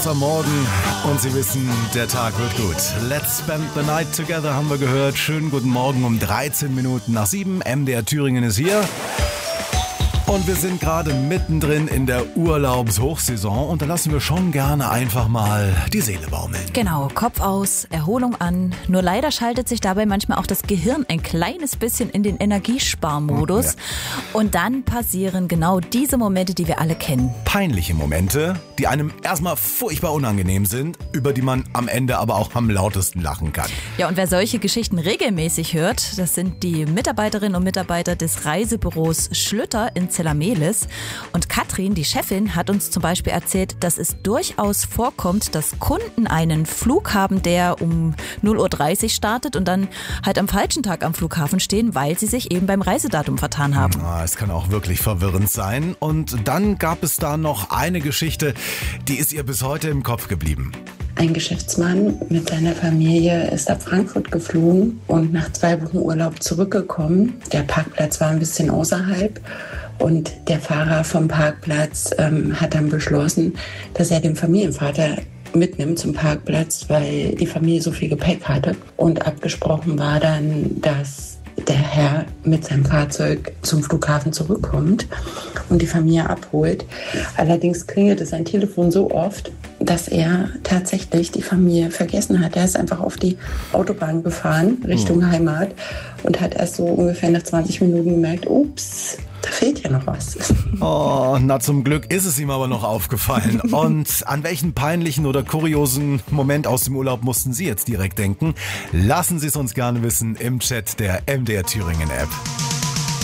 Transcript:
Am Morgen und Sie wissen, der Tag wird gut. Let's spend the night together haben wir gehört. Schönen guten Morgen um 13 Minuten nach 7. MDR Thüringen ist hier. Und wir sind gerade mittendrin in der Urlaubshochsaison und da lassen wir schon gerne einfach mal die Seele baumeln. Genau, Kopf aus, Erholung an. Nur leider schaltet sich dabei manchmal auch das Gehirn ein kleines bisschen in den Energiesparmodus. Ja. Und dann passieren genau diese Momente, die wir alle kennen. Peinliche Momente, die einem erstmal furchtbar unangenehm sind, über die man am Ende aber auch am lautesten lachen kann. Ja, und wer solche Geschichten regelmäßig hört, das sind die Mitarbeiterinnen und Mitarbeiter des Reisebüros Schlüter in Zellamelis. Und Katrin, die Chefin, hat uns zum Beispiel erzählt, dass es durchaus vorkommt, dass Kunden einen Flug haben, der um 0:30 Uhr startet und dann halt am falschen Tag am Flughafen stehen, weil sie sich eben beim Reisedatum vertan haben. Es kann auch wirklich verwirrend sein. Und dann gab es da noch eine Geschichte, die ist ihr bis heute im Kopf geblieben. Ein Geschäftsmann mit seiner Familie ist ab Frankfurt geflogen und nach 2 Wochen Urlaub zurückgekommen. Der Parkplatz war ein bisschen außerhalb und der Fahrer vom Parkplatz hat dann beschlossen, dass er den Familienvater mitnimmt zum Parkplatz, weil die Familie so viel Gepäck hatte. Und abgesprochen war dann, dass der Herr mit seinem Fahrzeug zum Flughafen zurückkommt und die Familie abholt. Allerdings klingelte sein Telefon so oft, dass er tatsächlich die Familie vergessen hat. Er ist einfach auf die Autobahn gefahren Richtung Heimat und hat erst so ungefähr nach 20 Minuten gemerkt, ups, da fehlt ja noch was. Oh, na zum Glück ist es ihm aber noch aufgefallen. Und an welchen peinlichen oder kuriosen Moment aus dem Urlaub mussten Sie jetzt direkt denken? Lassen Sie es uns gerne wissen im Chat der MDR Thüringen App.